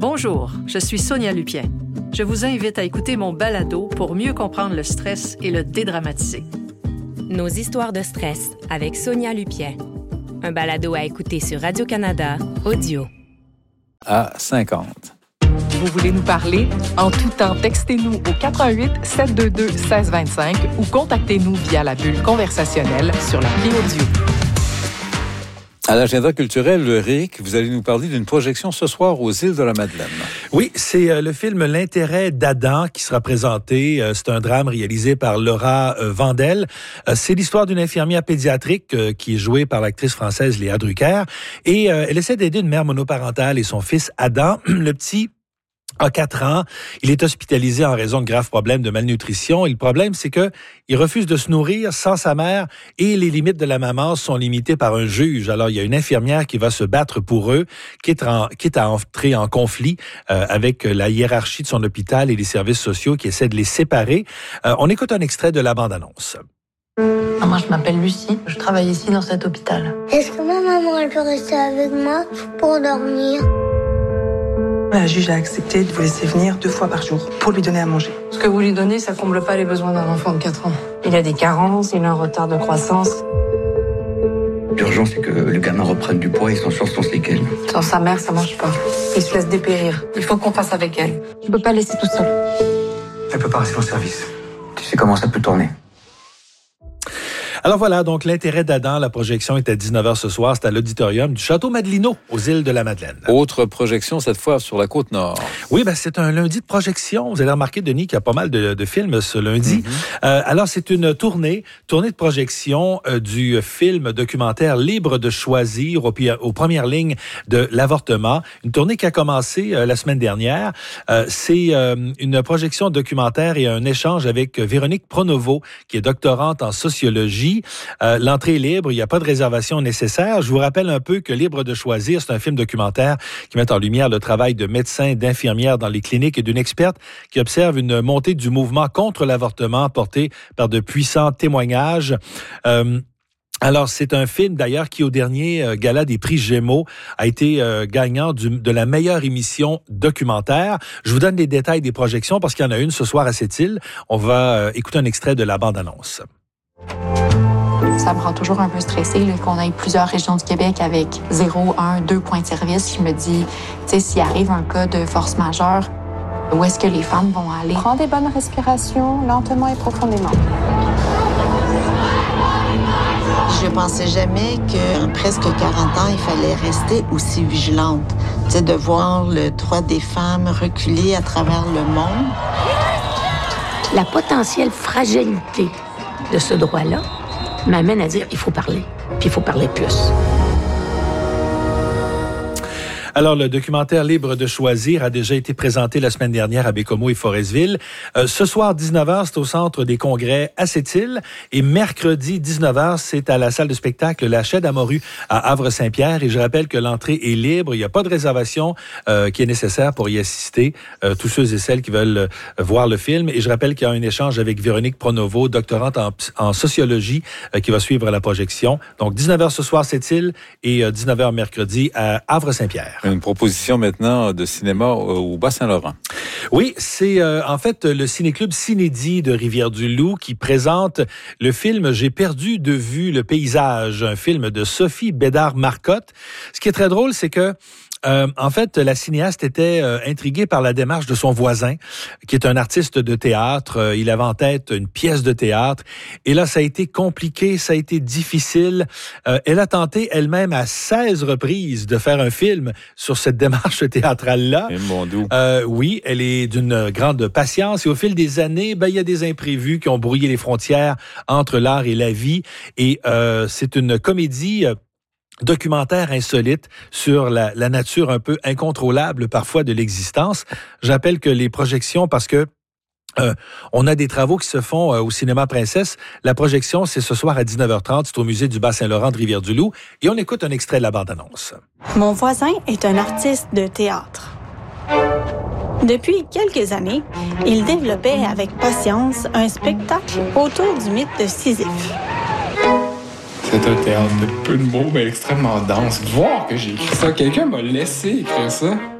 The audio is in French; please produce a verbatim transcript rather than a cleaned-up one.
Bonjour, je suis Sonia Lupien. Je vous invite à écouter mon balado pour mieux comprendre le stress et le dédramatiser. Nos histoires de stress avec Sonia Lupien. Un balado à écouter sur Radio-Canada Audio. À cinquante. Vous voulez nous parler? En tout temps, textez-nous au quatre un huit sept deux deux un six deux cinq ou contactez-nous via la bulle conversationnelle sur l'appli audio. À l'agenda culturel, Rick, vous allez nous parler d'une projection ce soir aux Îles de la Madeleine. Oui, c'est euh, le film L'intérêt d'Adam qui sera présenté. Euh, c'est un drame réalisé par Laura euh, Vandel. Euh, c'est l'histoire d'une infirmière pédiatrique euh, qui est jouée par l'actrice française Léa Drucker. Et euh, elle essaie d'aider une mère monoparentale et son fils Adam, le petit a quatre ans. Il est hospitalisé en raison de graves problèmes de malnutrition. Et le problème, c'est que il refuse de se nourrir sans sa mère et les limites de la maman sont limitées par un juge. Alors, il y a une infirmière qui va se battre pour eux, quitte à, quitte à entrer en conflit euh, avec la hiérarchie de son hôpital et les services sociaux qui essaient de les séparer. Euh, on écoute un extrait de la bande-annonce. Moi, je m'appelle Lucie. Je travaille ici dans cet hôpital. Est-ce que ma maman, elle peut rester avec moi pour dormir? La juge a accepté de vous laisser venir deux fois par jour pour lui donner à manger. Ce que vous lui donnez, ça comble pas les besoins d'un enfant de quatre ans. Il a des carences, il a un retard de croissance. L'urgence, c'est que le gamin reprenne du poids et s'en sorte sans séquelles. Sans sa mère, ça marche pas. Il se laisse dépérir. Il faut qu'on fasse avec elle. Je peux pas laisser tout seul. Elle peut pas rester en service. Tu sais comment ça peut tourner. Alors voilà, donc l'intérêt d'Adam, la projection est à dix-neuf heures ce soir, c'est à l'auditorium du Château Madelino, aux Îles de la Madeleine. Autre projection, cette fois sur la Côte-Nord. Oui, ben c'est un lundi de projection. Vous allez remarquer, Denis, qu'il y a pas mal de, de films ce lundi. Mm-hmm. Euh, alors, c'est une tournée, tournée de projection euh, du film documentaire Libre de choisir au, aux premières lignes de l'avortement. Une tournée qui a commencé euh, la semaine dernière. Euh, c'est euh, une projection documentaire et un échange avec Véronique Pronovo, qui est doctorante en sociologie. Euh, l'entrée est libre, il n'y a pas de réservation nécessaire. Je vous rappelle un peu que Libre de choisir, c'est un film documentaire qui met en lumière le travail de médecins, d'infirmières dans les cliniques et d'une experte qui observe une montée du mouvement contre l'avortement porté par de puissants témoignages. Euh, Alors, c'est un film, d'ailleurs, qui, au dernier euh, gala des prix Gémeaux, a été euh, gagnant du, de la meilleure émission documentaire. Je vous donne les détails des projections parce qu'il y en a une ce soir à cette île. On va euh, écouter un extrait de la bande-annonce. Ça me rend toujours un peu stressée là, qu'on ait plusieurs régions du Québec avec zéro, un, deux points de service. Je me dis, tu sais, s'il arrive un cas de force majeure, où est-ce que les femmes vont aller? Prends des bonnes respirations, lentement et profondément. Je pensais jamais qu'à presque quarante ans, il fallait rester aussi vigilante. Tu sais, de voir le droit des femmes reculer à travers le monde. La potentielle fragilité de ce droit-là m'amène à dire il faut parler, puis il faut parler plus. Alors, le documentaire Libre de choisir a déjà été présenté la semaine dernière à Bécomo et Forestville. Euh, ce soir, dix-neuf heures, c'est au Centre des congrès à Sept-Îles. Et mercredi, dix-neuf heures, c'est à la salle de spectacle La Chaîne à Morue à Havre-Saint-Pierre. Et je rappelle que l'entrée est libre. Il n'y a pas de réservation euh, qui est nécessaire pour y assister. Euh, tous ceux et celles qui veulent euh, voir le film. Et je rappelle qu'il y a un échange avec Véronique Pronovo, doctorante en, en sociologie, euh, qui va suivre la projection. Donc, dix-neuf heures ce soir, Sept-Îles et euh, dix-neuf heures mercredi à Havre-Saint-Pierre. Une proposition maintenant de cinéma au Bas-Saint-Laurent. Oui, c'est euh, en fait le ciné-club Cinédie de Rivière-du-Loup qui présente le film « J'ai perdu de vue le paysage », un film de Sophie Bédard-Marcotte. Ce qui est très drôle, c'est que Euh, en fait, la cinéaste était euh, intriguée par la démarche de son voisin, qui est un artiste de théâtre. Euh, il avait en tête une pièce de théâtre. Et là, ça a été compliqué, ça a été difficile. Euh, elle a tenté elle-même à seize reprises de faire un film sur cette démarche théâtrale-là. Et mon doux. Euh, oui, elle est d'une grande patience. Et au fil des années, ben, il y a des imprévus qui ont brouillé les frontières entre l'art et la vie. Et euh, c'est une comédie Euh, documentaire insolite sur la, la nature un peu incontrôlable parfois de l'existence. J'appelle que les projections, parce que euh, on a des travaux qui se font euh, au Cinéma Princesse. La projection, c'est ce soir à dix-neuf heures trente. C'est au musée du Bas-Saint-Laurent de Rivière-du-Loup. Et on écoute un extrait de la bande-annonce. Mon voisin est un artiste de théâtre. Depuis quelques années, il développait avec patience un spectacle autour du mythe de Sisyphe. C'est un théâtre de peu de mots, mais extrêmement dense. Voir que j'ai écrit ça, quelqu'un m'a laissé écrire ça.